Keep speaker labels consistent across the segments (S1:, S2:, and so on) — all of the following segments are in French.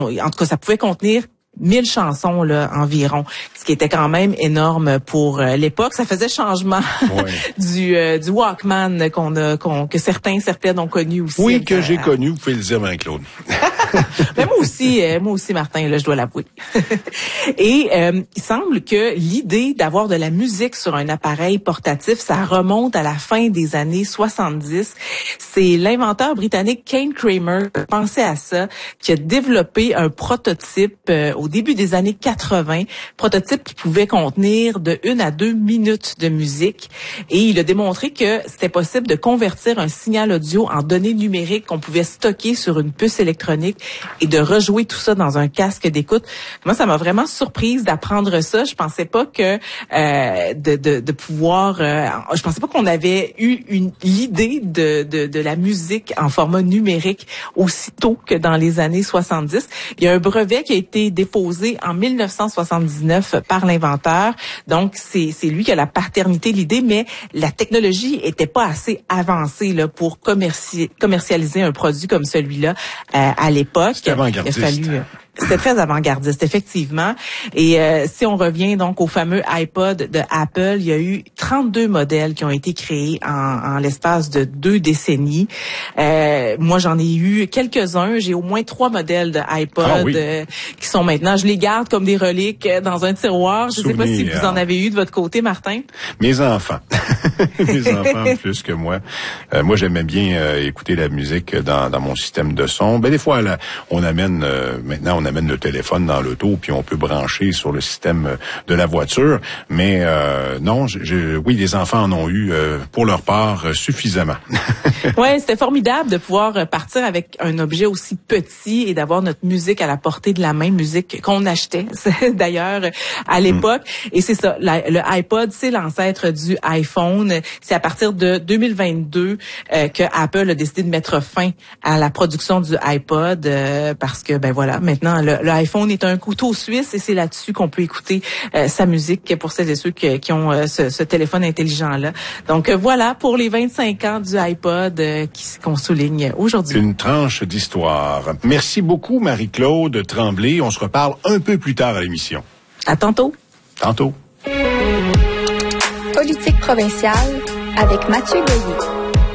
S1: En tout cas, ça pouvait contenir 1000 chansons là environ, ce qui était quand même énorme pour l'époque. Ça faisait changement du Walkman que certaines ont connu aussi.
S2: Oui, que j'ai connu, vous pouvez le dire, Marie-Claude.
S1: Mais moi aussi, Martin, là, je dois l'avouer. Et il semble que l'idée d'avoir de la musique sur un appareil portatif, ça remonte à la fin des années 70. C'est l'inventeur britannique Kane Kramer qui a pensé à ça, qui a développé un prototype au début des années 80, prototype qui pouvait contenir de 1 à 2 minutes de musique. Et il a démontré que c'était possible de convertir un signal audio en données numériques qu'on pouvait stocker sur une puce électronique et de rejouer tout ça dans un casque d'écoute. Moi, ça m'a vraiment surprise d'apprendre ça. Je pensais pas que de pouvoir. Je pensais pas qu'on avait eu l'idée de la musique en format numérique aussitôt que dans les années 70. Il y a un brevet qui a été déposé en 1979 par l'inventeur. Donc, c'est lui qui a la paternité de l'idée, mais la technologie était pas assez avancée là pour commercialiser un produit comme celui-là à l'époque.
S2: C'était avant-gardiste.
S1: C'était très avant-gardiste, effectivement. Et si on revient donc au fameux iPod de Apple, il y a eu 32 modèles qui ont été créés en l'espace de 2 décennies. Moi, j'en ai eu quelques-uns. J'ai au moins 3 modèles de iPod qui sont maintenant, je les garde comme des reliques dans un tiroir. Je ne sais pas si vous en avez eu de votre côté, Martin.
S2: Mes enfants. Mes enfants plus que moi. Moi, j'aimais bien écouter la musique dans mon système de son. Ben, des fois, là, on amène le téléphone dans l'auto, puis on peut brancher sur le système de la voiture. Mais non, oui, les enfants en ont eu pour leur part suffisamment.
S1: Ouais, c'était formidable de pouvoir partir avec un objet aussi petit et d'avoir notre musique à la portée de la main, musique qu'on achetait d'ailleurs à l'époque. Et c'est ça, le iPod, c'est l'ancêtre du iPhone. C'est à partir de 2022 que Apple a décidé de mettre fin à la production du iPod parce que ben voilà, maintenant le iPhone est un couteau suisse et c'est là-dessus qu'on peut écouter sa musique pour celles et ceux qui ont ce téléphone intelligent-là. Donc voilà pour les 25 ans du iPod qu'on souligne aujourd'hui.
S2: Une tranche d'histoire. Merci beaucoup, Marie-Claude Tremblay. On se reparle un peu plus tard à l'émission.
S1: À tantôt.
S2: Tantôt.
S3: Politique provinciale avec Mathieu Goyer.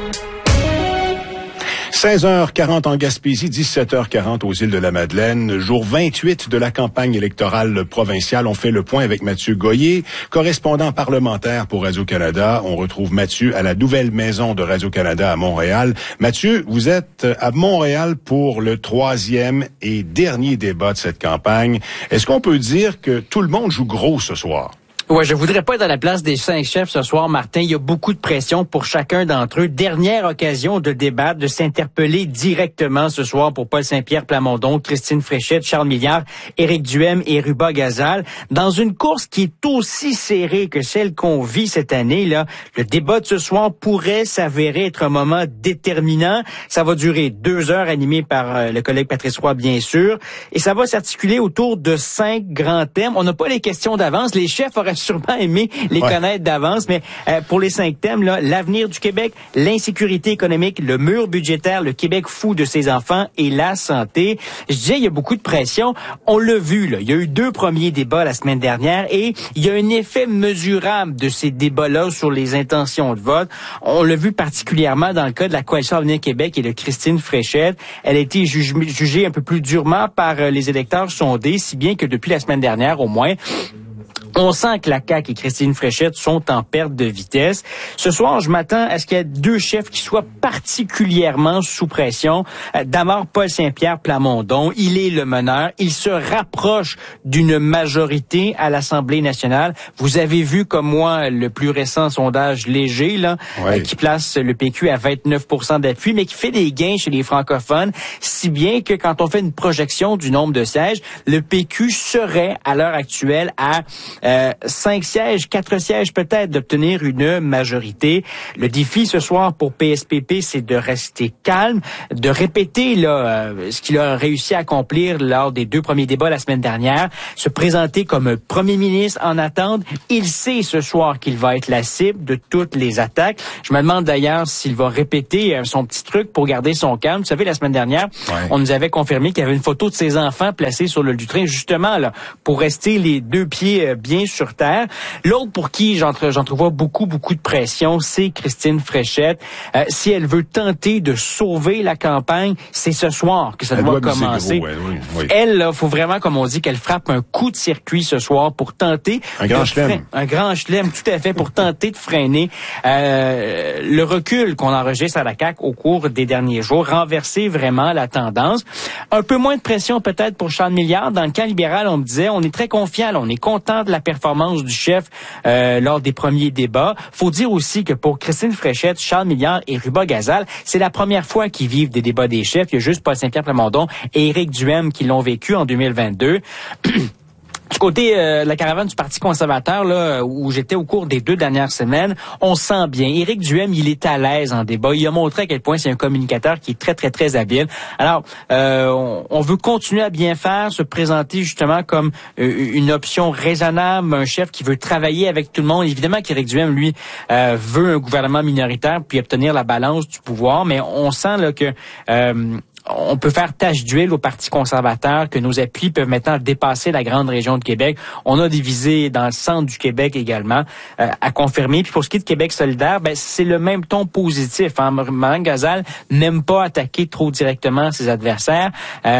S2: 16h40 en Gaspésie, 17h40 aux îles de la Madeleine. Jour 28 de la campagne électorale provinciale. On fait le point avec Mathieu Goyer, correspondant parlementaire pour Radio-Canada. On retrouve Mathieu à la nouvelle maison de Radio-Canada à Montréal. Mathieu, vous êtes à Montréal pour le 3e et dernier débat de cette campagne. Est-ce qu'on peut dire que tout le monde joue gros ce soir?
S4: Ouais, je voudrais pas être à la place des 5 chefs ce soir, Martin. Il y a beaucoup de pression pour chacun d'entre eux. Dernière occasion de débattre, de s'interpeller directement ce soir pour Paul Saint-Pierre Plamondon, Christine Fréchette, Charles Milliard, Éric Duhem et Ruba Gazal. Dans une course qui est aussi serrée que celle qu'on vit cette année, là, le débat de ce soir pourrait s'avérer être un moment déterminant. Ça va durer 2 heures, animé par le collègue Patrice Roy, bien sûr. Et ça va s'articuler autour de 5 grands thèmes. On n'a pas les questions d'avance. Les chefs auraient sûrement aimé les connaître d'avance, mais pour les 5 thèmes, là, l'avenir du Québec, l'insécurité économique, le mur budgétaire, le Québec fou de ses enfants et la santé. Je disais, il y a beaucoup de pression. On l'a vu, là. Il y a eu 2 premiers débats la semaine dernière et il y a un effet mesurable de ces débats-là sur les intentions de vote. On l'a vu particulièrement dans le cas de la Coalition Avenir Québec et de Christine Fréchette. Elle a été jugée un peu plus durement par les électeurs sondés, si bien que depuis la semaine dernière, au moins, on sent que la CAQ et Christine Fréchette sont en perte de vitesse. Ce soir, je m'attends à ce qu'il y ait 2 chefs qui soient particulièrement sous pression. D'abord, Paul Saint-Pierre Plamondon. Il est le meneur. Il se rapproche d'une majorité à l'Assemblée nationale. Vous avez vu, comme moi, le plus récent sondage léger, là, qui place le PQ à 29% d'appui, mais qui fait des gains chez les francophones, si bien que quand on fait une projection du nombre de sièges, le PQ serait, à l'heure actuelle, à 5 sièges, 4 sièges peut-être, d'obtenir une majorité. Le défi ce soir pour PSPP, c'est de rester calme, de répéter là ce qu'il a réussi à accomplir lors des 2 premiers débats la semaine dernière, se présenter comme un premier ministre en attente. Il sait ce soir qu'il va être la cible de toutes les attaques. Je me demande d'ailleurs s'il va répéter son petit truc pour garder son calme. Vous savez, la semaine dernière, on nous avait confirmé qu'il y avait une photo de ses enfants placés sur le lutrin, justement là pour rester les 2 pieds bien sur terre. L'autre pour qui j'entrevois beaucoup de pression, c'est Christine Fréchette. Si elle veut tenter de sauver la campagne, c'est ce soir que ça doit commencer.
S2: Gros, oui.
S4: Elle, là, faut vraiment, comme on dit, qu'elle frappe un coup de circuit ce soir pour tenter
S2: un grand chelem.
S4: Un grand chelem, tout à fait, pour tenter de freiner le recul qu'on enregistre à la CAQ au cours des derniers jours, renverser vraiment la tendance. Un peu moins de pression peut-être pour Charles Milliard. Dans le camp libéral, on me disait, on est très confiant, là, on est content de la performance du chef lors des premiers débats. Faut dire aussi que pour Christine Fréchette, Charles Milliard et Ruba Gazal, c'est la première fois qu'ils vivent des débats des chefs. Il y a juste Paul Saint-Pierre Plamondon et Éric Duhem qui l'ont vécu en 2022. Du côté de la caravane du Parti conservateur, là, où j'étais au cours des 2 dernières semaines, on sent bien. Éric Duhem, il est à l'aise en débat. Il a montré à quel point c'est un communicateur qui est très habile. Alors, on veut continuer à bien faire, se présenter justement comme une option raisonnable, un chef qui veut travailler avec tout le monde. Évidemment qu'Éric Duhem, lui, veut un gouvernement minoritaire puis obtenir la balance du pouvoir, mais on sent là que on peut faire tache d'huile au Parti conservateur, que nos appuis peuvent maintenant dépasser la grande région de Québec. On a des visées dans le centre du Québec également à confirmer. Puis pour ce qui est de Québec solidaire, c'est le même ton positif. Mme Gazal n'aime pas attaquer trop directement ses adversaires.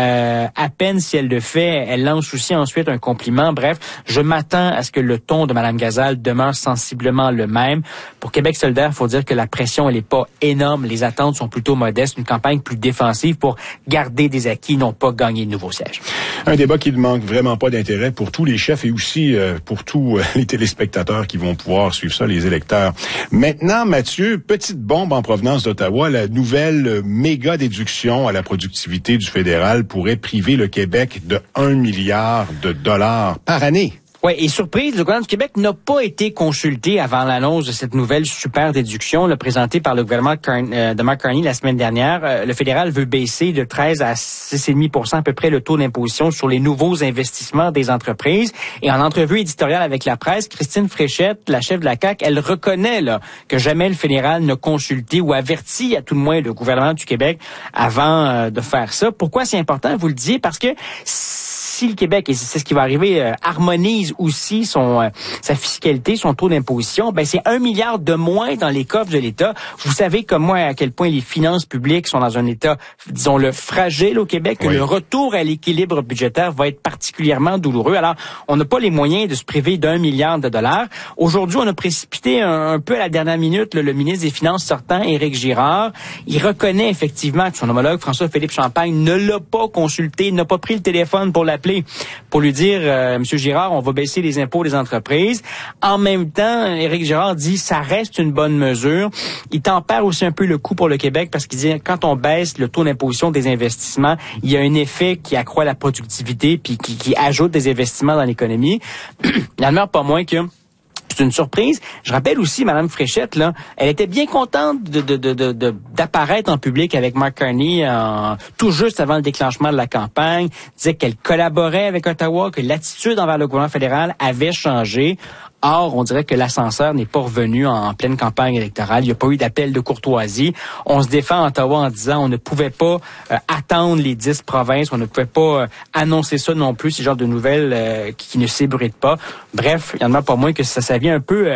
S4: À peine si elle le fait, elle lance aussi ensuite un compliment. Bref, je m'attends à ce que le ton de Mme Gazal demeure sensiblement le même. Pour Québec solidaire, il faut dire que la pression, elle n'est pas énorme. Les attentes sont plutôt modestes. Une campagne plus défensive pour garder des acquis, non pas gagner de nouveaux sièges.
S2: Un débat qui ne manque vraiment pas d'intérêt pour tous les chefs et aussi pour tous les téléspectateurs qui vont pouvoir suivre ça, les électeurs. Maintenant, Mathieu, petite bombe en provenance d'Ottawa, la nouvelle méga déduction à la productivité du fédéral pourrait priver le Québec de 1 milliard de dollars par année.
S4: Oui, et surprise, le gouvernement du Québec n'a pas été consulté avant l'annonce de cette nouvelle super déduction présentée par le gouvernement de Mark Carney la semaine dernière. Le fédéral veut baisser de 13 à 6,5% à peu près le taux d'imposition sur les nouveaux investissements des entreprises. Et en entrevue éditoriale avec la presse, Christine Fréchette, la chef de la CAQ, elle reconnaît là que jamais le fédéral n'a consulté ou averti à tout le moins le gouvernement du Québec avant de faire ça. Pourquoi c'est important? Vous le disiez, parce que si le Québec, et c'est ce qui va arriver, harmonise aussi sa fiscalité, son taux d'imposition, c'est 1 milliard de moins dans les coffres de l'État. Vous savez comme moi à quel point les finances publiques sont dans un état, disons-le, fragile au Québec, que le retour à l'équilibre budgétaire va être particulièrement douloureux. Alors, on n'a pas les moyens de se priver d'1 milliard de dollars. Aujourd'hui, on a précipité un peu à la dernière minute le ministre des Finances sortant, Éric Girard. Il reconnaît effectivement que son homologue François-Philippe Champagne ne l'a pas consulté, n'a pas pris le téléphone pour l'appeler, pour lui dire, Monsieur Girard, on va baisser les impôts des entreprises. En même temps, Éric Girard dit, ça reste une bonne mesure. Il tempère aussi un peu le coût pour le Québec parce qu'il dit, quand on baisse le taux d'imposition des investissements, il y a un effet qui accroît la productivité puis qui ajoute des investissements dans l'économie. Il n'en demeure pas moins que c'est une surprise. Je rappelle aussi, Mme Fréchette, là, elle était bien contente d'apparaître en public avec Mark Carney tout juste avant le déclenchement de la campagne, disait qu'elle collaborait avec Ottawa, que l'attitude envers le gouvernement fédéral avait changé. Or, on dirait que l'ascenseur n'est pas revenu en pleine campagne électorale. Il n'y a pas eu d'appel de courtoisie. On se défend à Ottawa en disant on ne pouvait pas attendre les 10 provinces. On ne pouvait pas annoncer ça non plus, ces genres de nouvelles qui ne s'ébruitent pas. Bref, il y en a pas moins que ça vient un peu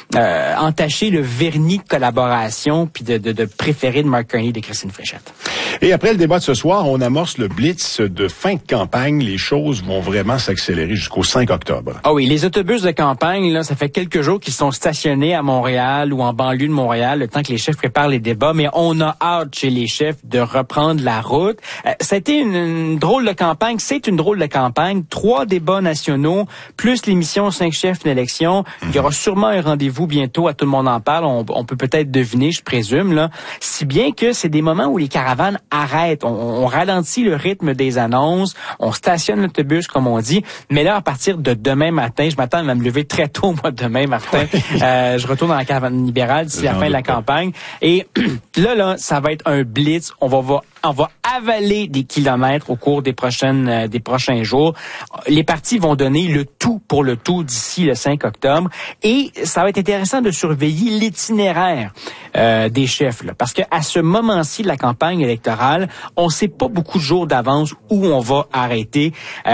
S4: entacher le vernis de collaboration puis de préféré de Mark Carney de Christine Fréchette.
S2: Et après le débat de ce soir, on amorce le blitz de fin de campagne. Les choses vont vraiment s'accélérer jusqu'au 5 octobre.
S4: Ah oui, les autobus de campagne, là, ça fait quelques jours qu'ils sont stationnés à Montréal ou en banlieue de Montréal, le temps que les chefs préparent les débats, mais on a hâte chez les chefs de reprendre la route. Ça a été une drôle de campagne, c'est une drôle de campagne. 3 débats nationaux, plus l'émission 5 chefs d'élection. Il y aura sûrement un rendez-vous bientôt à Tout le monde en parle. On peut peut-être deviner, je présume, là. Si bien que c'est des moments où les caravanes arrêtent. On ralentit le rythme des annonces, on stationne l'autobus, comme on dit. Mais là, à partir de demain matin, je m'attends à me lever très tôt, moi, demain, Martin. Je retourne dans la caravane libérale d'ici la fin de la campagne. Et là, ça va être un blitz. On va avaler des kilomètres au cours des prochains jours. Les partis vont donner le tout pour le tout d'ici le 5 octobre. Et ça va être intéressant de surveiller l'itinéraire des chefs, là, parce que à ce moment-ci de la campagne électorale, on sait pas beaucoup de jours d'avance où on va arrêter.